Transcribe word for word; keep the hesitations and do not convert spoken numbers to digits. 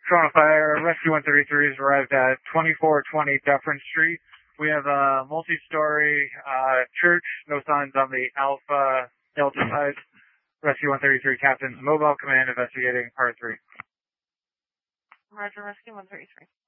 Toronto Fire, Rescue one thirty-three has arrived at twenty-four twenty Dufferin Street. We have a multi-story uh, church, no signs on the Alpha Delta side. Rescue one thirty-three Captain's Mobile Command investigating part three. Roger, Rescue one thirty-three.